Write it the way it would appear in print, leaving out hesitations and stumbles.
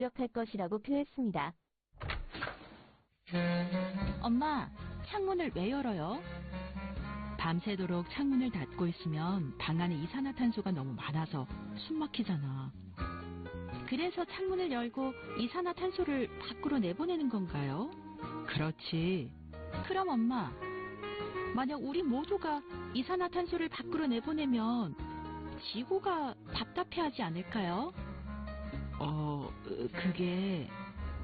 노력할 것이라고 표했습니다. 엄마, 창문을 왜 열어요? 밤새도록 창문을 닫고 있으면 방 안에 이산화탄소가 너무 많아서 숨 막히잖아. 그래서 창문을 열고 이산화탄소를 밖으로 내보내는 건가요? 그렇지. 그럼 엄마, 만약 우리 모두가 이산화탄소를 밖으로 내보내면 지구가 답답해하지 않을까요? 그게